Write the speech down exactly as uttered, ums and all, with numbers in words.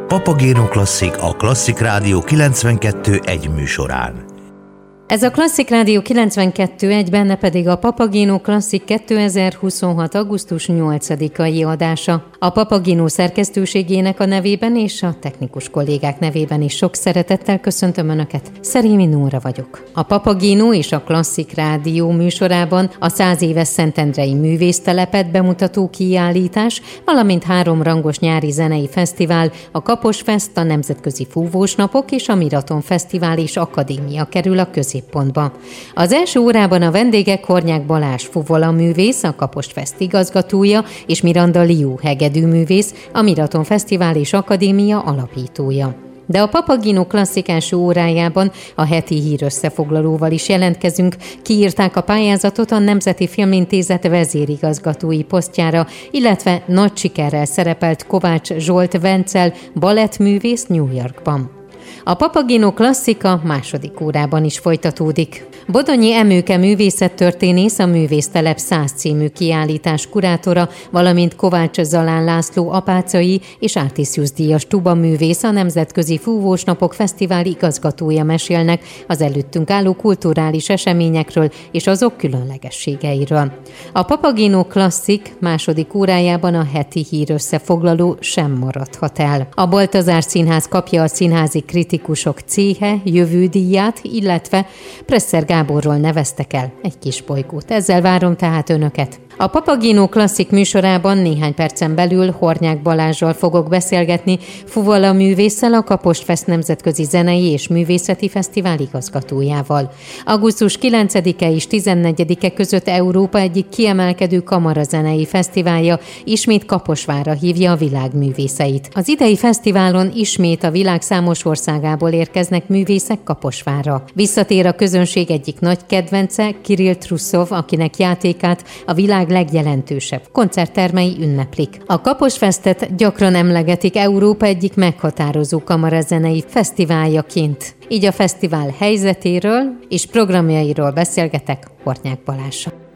Papagéno Klasszik a Klasszik Rádió kilencvenkettő egy műsorán. Ez a Klasszik Rádió kilencvenkettő egy, benne pedig a Papagéno Klasszik kétezer-huszonhat. augusztus nyolcadikai adása. A Papagéno szerkesztőségének a nevében és a technikus kollégák nevében is sok szeretettel köszöntöm Önöket. Szerémi Nóra vagyok. A Papagéno és a Klasszik Rádió műsorában a száz éves Szentendrei Művésztelepet bemutató kiállítás, valamint három rangos nyári zenei fesztivál, a Kaposfest, a Nemzetközi Fúvósnapok és a Miraton Fesztivál és Akadémia kerül a középpontba. Pontba. Az első órában a vendégek Hornyák Balázs fuvolaművész, a Kaposfest igazgatója, és Miranda Liu hegedűművész, a Miraton Fesztivál és Akadémia alapítója. De a Papagéno Klasszik első órájában a heti hír összefoglalóval is jelentkezünk. Kiírták a pályázatot a Nemzeti Filmintézet vezérigazgatói posztjára, illetve nagy sikerrel szerepelt Kovács Zsolt Vencel balettművész New Yorkban. A Papagéno Klasszika második órában is folytatódik. Bodonyi Emőke művészettörténész, a Művésztelep száz című kiállítás kurátora, valamint Kovács Zalán László apácai és Artisius díjas tubaművész, a Nemzetközi Fúvósnapok Fesztivál igazgatója mesélnek az előttünk álló kulturális eseményekről és azok különlegességeiről. A Papagéno Klasszik második órájában a heti hír összefoglaló sem maradhat el. A Baltazár Színház kapja a színházi kritikusok céhe jövődíját, illetve Presser Gáborról neveztek el egy kis bolygót. Ezzel várom tehát Önöket. A Papagéno Klasszik műsorában néhány percen belül Hornyák Balázsral fogok beszélgetni, fuvolaművésszel, a Kaposfest Nemzetközi Zenei és Művészeti Fesztivál igazgatójával. augusztus kilencedike és tizennegyedike között Európa egyik kiemelkedő kamarazenei fesztiválja ismét Kaposvárra hívja a világ művészeit. Az idei fesztiválon ismét a világ számos országából érkeznek művészek Kaposvárra. Visszatér a közönség egyik nagy kedvence, Kirill Truszov, akinek játékát a világ legjelentősebb koncerttermei ünneplik. A Kaposfestet gyakran emlegetik Európa egyik meghatározó kamarazenei fesztiváljaként. Így a fesztivál helyzetéről és programjairól beszélgetek Hornyák Balázsral.